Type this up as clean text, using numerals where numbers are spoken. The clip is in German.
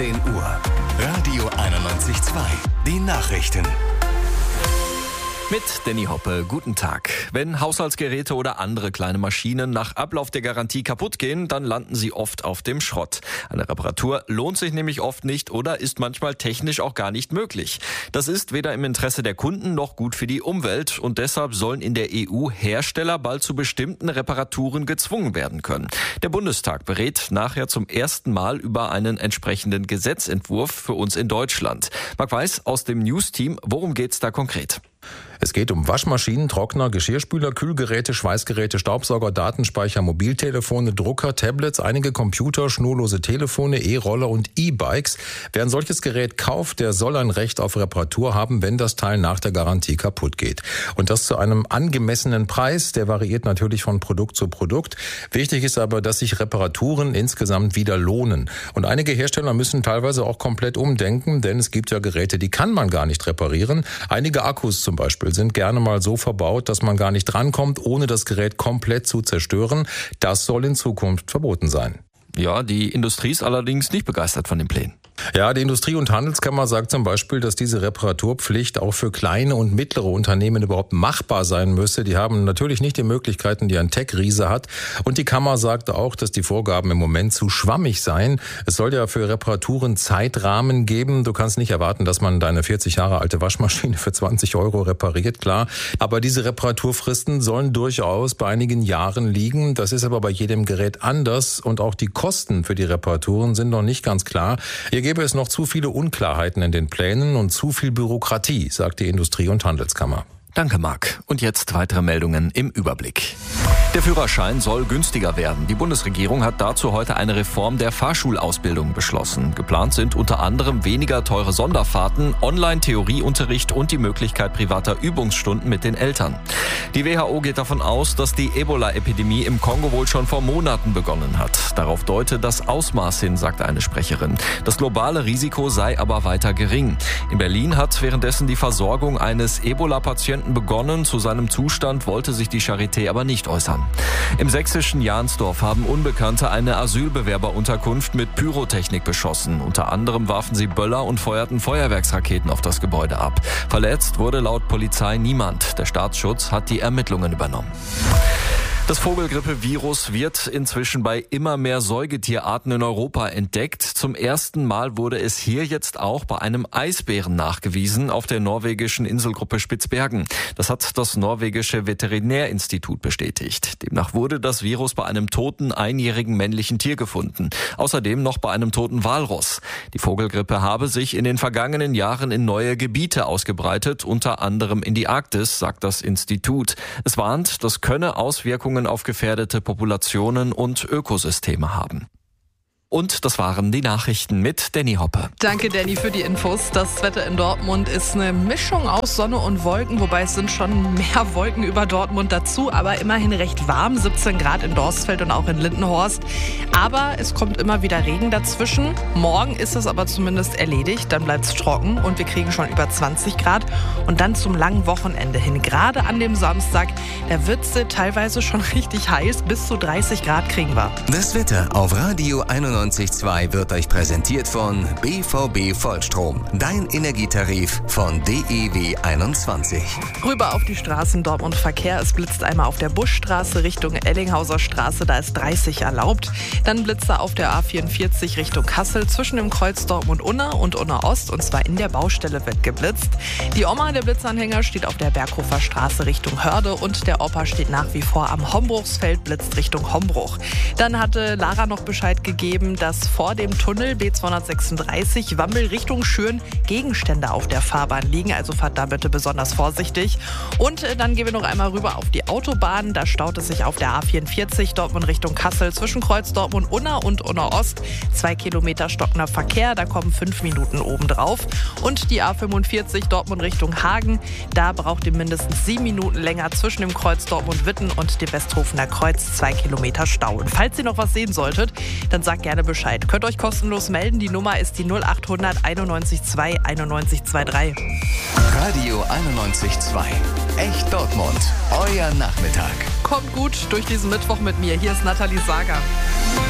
10 Uhr. Radio 91.2. Die Nachrichten. Mit Danny Hoppe, guten Tag. Wenn Haushaltsgeräte oder andere kleine Maschinen nach Ablauf der Garantie kaputt gehen, dann landen sie oft auf dem Schrott. Eine Reparatur lohnt sich nämlich oft nicht oder ist manchmal technisch auch gar nicht möglich. Das ist weder im Interesse der Kunden noch gut für die Umwelt und deshalb sollen in der EU Hersteller bald zu bestimmten Reparaturen gezwungen werden können. Der Bundestag berät nachher zum ersten Mal über einen entsprechenden Gesetzentwurf für uns in Deutschland. Marc Weiß aus dem News-Team, worum geht's da konkret? Es geht um Waschmaschinen, Trockner, Geschirrspüler, Kühlgeräte, Schweißgeräte, Staubsauger, Datenspeicher, Mobiltelefone, Drucker, Tablets, einige Computer, schnurlose Telefone, E-Roller und E-Bikes. Wer ein solches Gerät kauft, der soll ein Recht auf Reparatur haben, wenn das Teil nach der Garantie kaputt geht. Und das zu einem angemessenen Preis, der variiert natürlich von Produkt zu Produkt. Wichtig ist aber, dass sich Reparaturen insgesamt wieder lohnen. Und einige Hersteller müssen teilweise auch komplett umdenken, denn es gibt ja Geräte, die kann man gar nicht reparieren. Einige Akkus zum Beispiel sind gerne mal so verbaut, dass man gar nicht drankommt, ohne das Gerät komplett zu zerstören. Das soll in Zukunft verboten sein. Ja, die Industrie ist allerdings nicht begeistert von den Plänen. Ja, die Industrie- und Handelskammer sagt zum Beispiel, dass diese Reparaturpflicht auch für kleine und mittlere Unternehmen überhaupt machbar sein müsse. Die haben natürlich nicht die Möglichkeiten, die ein Tech-Riese hat. Und die Kammer sagte auch, dass die Vorgaben im Moment zu schwammig seien. Es soll ja für Reparaturen Zeitrahmen geben. Du kannst nicht erwarten, dass man deine 40 Jahre alte Waschmaschine für 20 € repariert, klar. Aber diese Reparaturfristen sollen durchaus bei einigen Jahren liegen. Das ist aber bei jedem Gerät anders. Und auch die Kosten für die Reparaturen sind noch nicht ganz klar. Hier gäbe es noch zu viele Unklarheiten in den Plänen und zu viel Bürokratie, sagt die Industrie- und Handelskammer. Danke, Marc. Und jetzt weitere Meldungen im Überblick. Der Führerschein soll günstiger werden. Die Bundesregierung hat dazu heute eine Reform der Fahrschulausbildung beschlossen. Geplant sind unter anderem weniger teure Sonderfahrten, Online-Theorieunterricht und die Möglichkeit privater Übungsstunden mit den Eltern. Die WHO geht davon aus, dass die Ebola-Epidemie im Kongo wohl schon vor Monaten begonnen hat. Darauf deute das Ausmaß hin, sagte eine Sprecherin. Das globale Risiko sei aber weiter gering. In Berlin hat währenddessen die Versorgung eines Ebola-Patienten begonnen. Zu seinem Zustand wollte sich die Charité aber nicht äußern. Im sächsischen Jahnsdorf haben Unbekannte eine Asylbewerberunterkunft mit Pyrotechnik beschossen. Unter anderem warfen sie Böller und feuerten Feuerwerksraketen auf das Gebäude ab. Verletzt wurde laut Polizei niemand. Der Staatsschutz hat die Ermittlungen übernommen. Das Vogelgrippevirus wird inzwischen bei immer mehr Säugetierarten in Europa entdeckt. Zum ersten Mal wurde es hier jetzt auch bei einem Eisbären nachgewiesen auf der norwegischen Inselgruppe Spitzbergen. Das hat das norwegische Veterinärinstitut bestätigt. Demnach wurde das Virus bei einem toten einjährigen männlichen Tier gefunden. Außerdem noch bei einem toten Walross. Die Vogelgrippe habe sich in den vergangenen Jahren in neue Gebiete ausgebreitet, unter anderem in die Arktis, sagt das Institut. Es warnt, das könne Auswirkungen auf gefährdete Populationen und Ökosysteme haben. Und das waren die Nachrichten mit Danny Hoppe. Danke, Danny, für die Infos. Das Wetter in Dortmund ist eine Mischung aus Sonne und Wolken, wobei es sind schon mehr Wolken über Dortmund dazu, aber immerhin recht warm, 17 Grad in Dorsfeld und auch in Lindenhorst. Aber es kommt immer wieder Regen dazwischen. Morgen ist es aber zumindest erledigt, dann bleibt es trocken und wir kriegen schon über 20 Grad. Und dann zum langen Wochenende hin, gerade an dem Samstag, da wird es teilweise schon richtig heiß, bis zu 30 Grad kriegen wir. Das Wetter auf Radio 91.2 wird euch präsentiert von BVB Vollstrom. Dein Energietarif von DEW 21. Rüber auf die Straßen Dortmund Verkehr. Es blitzt einmal auf der Buschstraße Richtung Ellinghauser Straße, da ist 30 erlaubt. Dann blitzt auf der A44 Richtung Kassel zwischen dem Kreuz Dortmund-Unna und Unna-Ost, und zwar in der Baustelle wird geblitzt. Die Oma, der Blitzanhänger, steht auf der Berghofer Straße Richtung Hörde und der Opa steht nach wie vor am Hombruchsfeld, blitzt Richtung Hombruch. Dann hatte Lara noch Bescheid gegeben, dass vor dem Tunnel B236 Wammel Richtung Schürn Gegenstände auf der Fahrbahn liegen. Also fahrt da bitte besonders vorsichtig. Und dann gehen wir noch einmal rüber auf die Autobahn. Da staut es sich auf der A44 Dortmund Richtung Kassel zwischen Kreuz Dortmund-Unna und Unna-Ost. 2 Kilometer stockender Verkehr, da kommen 5 Minuten obendrauf. Und die A45 Dortmund Richtung Hagen, da braucht ihr mindestens 7 Minuten länger zwischen dem Kreuz Dortmund-Witten und dem Westhofener Kreuz. 2 Kilometer Stau. Und falls ihr noch was sehen solltet, dann sagt gerne Bescheid. Könnt euch kostenlos melden. Die Nummer ist die 0800 91 2 91 23. Radio 91.2. Echt Dortmund. Euer Nachmittag. Kommt gut durch diesen Mittwoch mit mir. Hier ist Nathalie Sager.